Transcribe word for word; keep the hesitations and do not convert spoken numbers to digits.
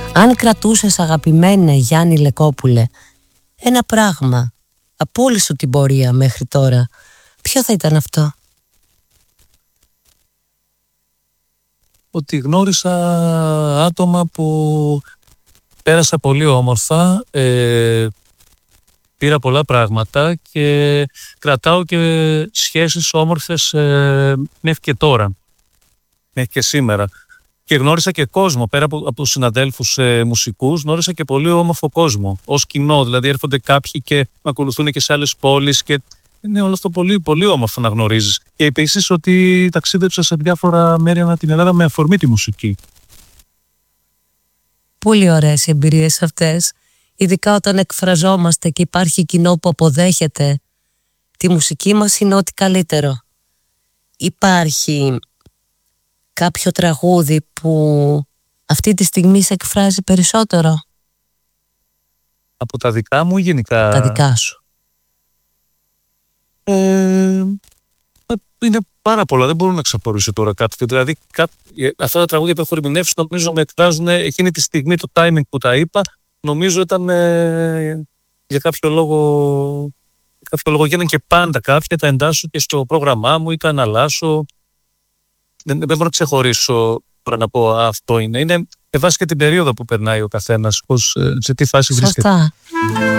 Αν κρατούσες, αγαπημένε Γιάννη Λεκόπουλε, ένα πράγμα από όλη σου την πορεία μέχρι τώρα, ποιο θα ήταν αυτό? Ότι γνώρισα άτομα που πέρασα πολύ όμορφα, ε, πήρα πολλά πράγματα και κρατάω και σχέσεις όμορφες ε, μέχρι και τώρα, μέχρι και σήμερα. Και γνώρισα και κόσμο, πέρα από, από τους συναδέλφους ε, μουσικούς, γνώρισα και πολύ όμορφο κόσμο, ως κοινό. Δηλαδή έρχονται κάποιοι και με ακολουθούν και σε άλλες πόλεις και είναι όλο αυτό πολύ, πολύ όμορφο να γνωρίζεις. Και επίσης ότι ταξίδεψα σε διάφορα μέρη ανά την Ελλάδα με αφορμή τη μουσική. Πολύ ωραίες οι εμπειρίες αυτές, ειδικά όταν εκφραζόμαστε και υπάρχει κοινό που αποδέχεται τη μουσική μας, είναι ό,τι καλύτερο. Υπάρχει κάποιο τραγούδι που αυτή τη στιγμή σε εκφράζει περισσότερο? Από τα δικά μου ή γενικά? Τα δικά σου. Ε, είναι πάρα πολλά, δεν μπορώ να ξαπορίσω τώρα κάτι. Δηλαδή, κά, αυτά τα τραγούδια που έχω ερμηνεύσει, νομίζω με εκφράζουν εκείνη τη στιγμή, το timing που τα είπα, νομίζω ήταν ε, για κάποιο λόγο. Για κάποιο λόγο γίνανε και πάντα κάποια, τα εντάσσω και στο πρόγραμμά μου ή τα αναλάσω. Δεν, δεν μπορώ να ξεχωρίσω τώρα να πω αυτό είναι. Είναι με βάση και την περίοδο που περνάει ο καθένας, πώς, σε τι φάση βρίσκεται. Σωστά.